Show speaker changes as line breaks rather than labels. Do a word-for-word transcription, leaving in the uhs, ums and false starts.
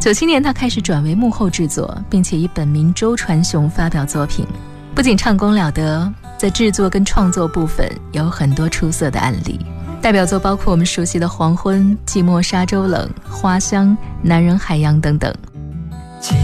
九七年他开始转为幕后制作，并且以本名周传雄发表作品，不仅唱功了得，在制作跟创作部分有很多出色的案例。代表作包括我们熟悉的《黄昏》、《寂寞沙洲冷》、《花香》、《男人海洋》等等。